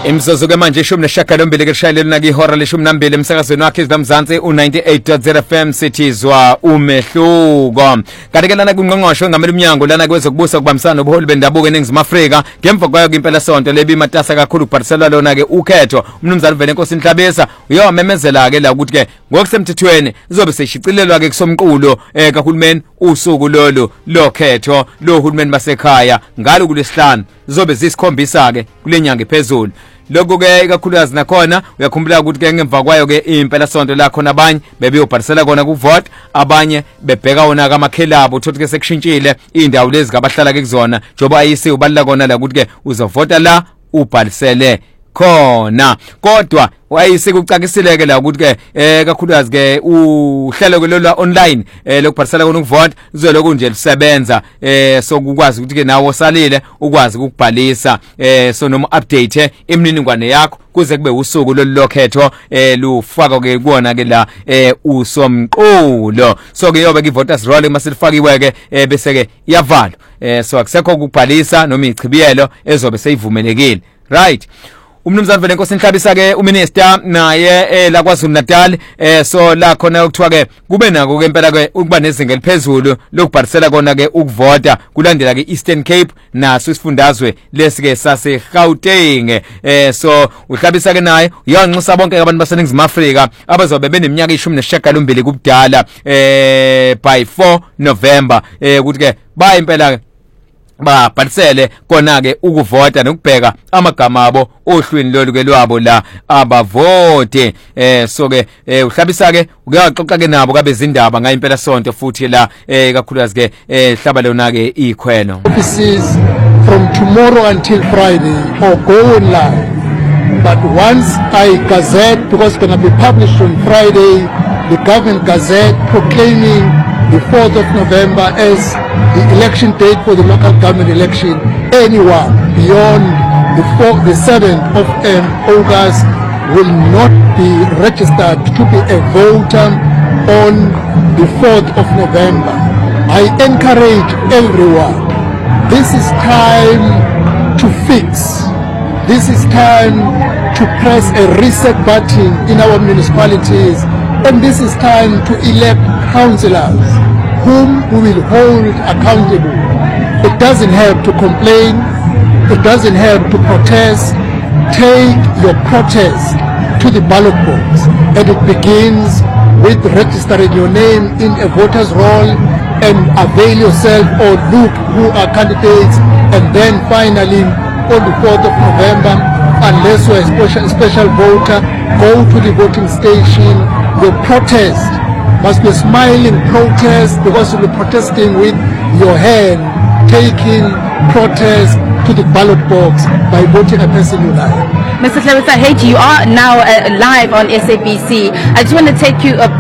Imzuzu ke manje 18 ke na ihora le12 emsakazweni wakhe iZamzansi u98.0 FM sithizwa umehluko. Kanti ke lana kungqongqosho ngamele umnyango lana kwezokubusa kubambisana nobuholi bendabuko eNingizimu Afrika ngemva kwayo impela sonto lebi matasa kakhulu kubhaliselwa lona ke ukhetho umnumzana Venenkosi Nhlabisa uyawamemezela ke la ukuthi ke ngokusemthethweni izobe seshicilelwa ke kusomqulo kahulumeni usuku lolo lokhetho lohulumeni basekhaya ngalo kulesihlanu zobe zisikhombisa ke kulenyanga ephezulu. Lokho ke ikakhulukazi nakhona uyakhumbula ukuthi ke ngemva kwayo ke impela sonto la khona abanye bebeyobhalisela kona kuvote abanye bebheka wona kamakhelabo uthothi ke sekushintshile indawo lezi kabahlala ke kuzona njoba ayisiwe balila kona la ukuthi ke uzovota la ubhalisele khona kodwa wayisekucakisile ke la ukuthi ke kakhulukazi ke uhlelo ke lolu online lokubhalisela kona ukuvota uzoloko nje lisebenza sokukwazi ukuthi ke nawo salile ukwazi ukubhalisa so noma update imininingwane yakho kuze kube usuku lolokhetho lufaka ke kuona ke la usomqulo so ke yobe ke voters roll masilifakiwe ke bese ke iyavalwa so akusekho ukubhalisa noma ichibiyelo ezobe seyivumelekile right. Umnumzana Venenkosi Nhlabisa ke uminister naye la KwaZulu Natal so la khona ukuthiwa ke kube nako ke impela ke ukuba nezinga eliphezulu lokubhalisela kona ke ukuvota kulandela ke Eastern Cape naso isifundazwe lesike sase Gauteng so uHlabisa ke naye uyanxusa bonke abantu baseNingizimu Afrika abazobe beneminyaka 18 kubudala by 4 November ukuthi ke ba impela babhalisele kona ke ukuvota nokubheka amagama abo ohlwini lolu ke lwabo la abavote so ke uHlabisa ke uyaxoxa ke nabo kabezindaba ngayimpela sonto futhi la kakhulukazi ke hlaba lona ke ikhwelo offices from tomorrow until Friday or go online, but once I gazette, because it's going to be published on Friday, the government gazette proclaiming the 4th of November as the election date for the local government election. Anyone beyond the 7th of August will not be registered to be a voter on the 4th of November. I encourage everyone, this is time to fix. This is time to press a reset button in our municipalities, and this is time to elect councillors whom we will hold accountable. It doesn't have to complain, it doesn't have to protest. Take your protest to the ballot box, and it begins with registering your name in a voter's roll and avail yourself or look who are candidates, and then finally on the 4th of November, unless you're a special voter, go to the voting station. Your protest must be a smiling protest, because you'll be protesting with your hand, taking protest to the ballot box by voting a person you like. Mr. Nhlabisa, you are now live on SABC. I just want to take you